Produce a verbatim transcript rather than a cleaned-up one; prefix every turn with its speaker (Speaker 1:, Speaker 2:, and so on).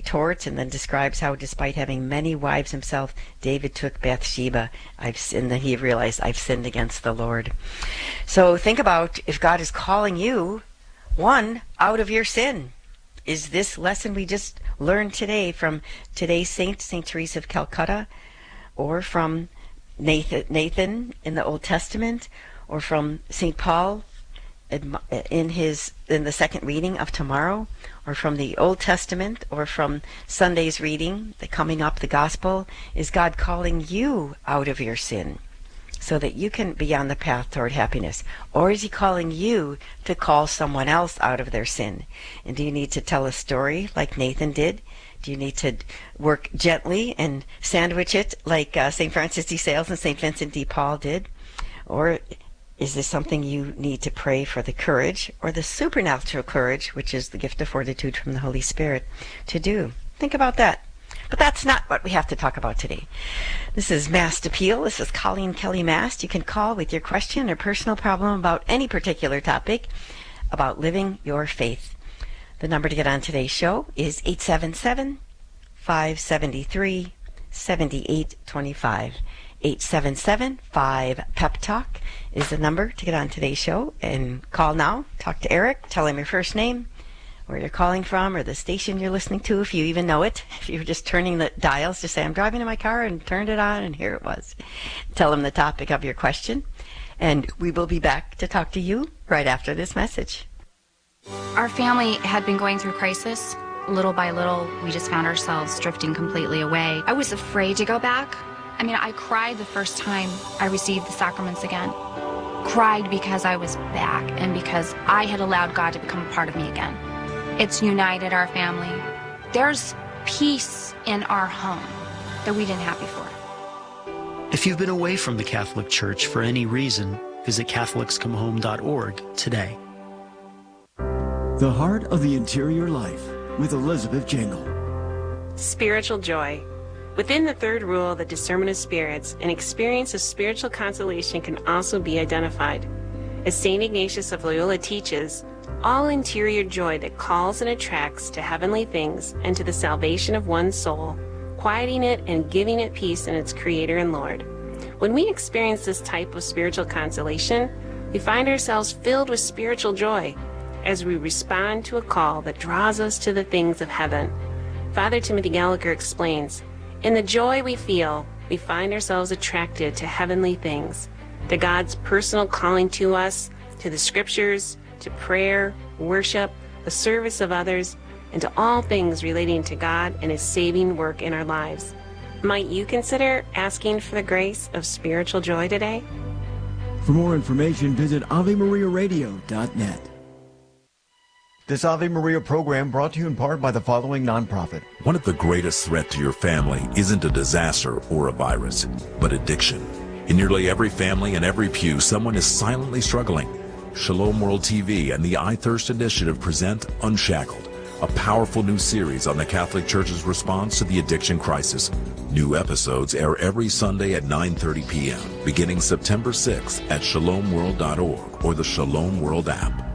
Speaker 1: retorts and then describes how, despite having many wives himself, David took Bathsheba. I've sinned, and he realized, I've sinned against the Lord. So think about if God is calling you, one, out of your sin. Is this lesson we just learned today from today's saint, Saint Teresa of Calcutta, or from Nathan, Nathan in the Old Testament, or from Saint Paul in his in the second reading of tomorrow, or from the Old Testament, or from Sunday's reading, the coming up, the gospel? Is God calling you out of your sin so that you can be on the path toward happiness? Or is he calling you to call someone else out of their sin? And do you need to tell a story like Nathan did? Do you need to work gently and sandwich it like uh, Saint Francis de Sales and Saint Vincent de Paul did? Or is this something you need to pray for the courage, or the supernatural courage, which is the gift of fortitude from the Holy Spirit, to do? Think about that. But that's not what we have to talk about today. This is Mast Appeal. This is Colleen Kelly Mast. You can call with your question or personal problem about any particular topic about living your faith. The number to get on today's show is eight seven seven, five seven three, seven eight two five. eight seven seven, five, pep talk is the number to get on today's show. And call now. Talk to Eric. Tell him your first name, where you're calling from, or the station you're listening to, if you even know it. If you're just turning the dials, just say, I'm driving in my car and turned it on, and here it was. Tell him the topic of your question, and we will be back to talk to you right after this message.
Speaker 2: Our family had been going through crisis. Little by little, we just found ourselves drifting completely away. I was afraid to go back. I mean, I cried the first time I received the sacraments again. Cried because I was back and because I had allowed God to become a part of me again. It's united our family. There's peace in our home that we didn't have before.
Speaker 3: If you've been away from the Catholic Church for any reason, visit Catholics Come Home dot org today.
Speaker 4: The Heart of the Interior Life with Elizabeth Jingle.
Speaker 5: Spiritual joy. Within the third rule, the discernment of spirits, an experience of spiritual consolation can also be identified. As Saint Ignatius of Loyola teaches, all interior joy that calls and attracts to heavenly things and to the salvation of one's soul, quieting it and giving it peace in its Creator and Lord. When we experience this type of spiritual consolation, we find ourselves filled with spiritual joy as we respond to a call that draws us to the things of heaven. Father Timothy Gallagher explains, in the joy we feel, we find ourselves attracted to heavenly things, to God's personal calling to us, to the scriptures, to prayer, worship, the service of others, and to all things relating to God and His saving work in our lives. Might you consider asking for the grace of spiritual joy today?
Speaker 4: For more information, visit Ave Maria Radio dot net.
Speaker 6: This Ave Maria program brought to you in part by the following nonprofit.
Speaker 7: One of the greatest threats to your family isn't a disaster or a virus, but addiction. In nearly every family and every pew, someone is silently struggling. Shalom World T V and the I Thirst Initiative present Unshackled, a powerful new series on the Catholic Church's response to the addiction crisis. New episodes air every Sunday at nine thirty p.m., beginning September sixth at shalom world dot org or the Shalom World app.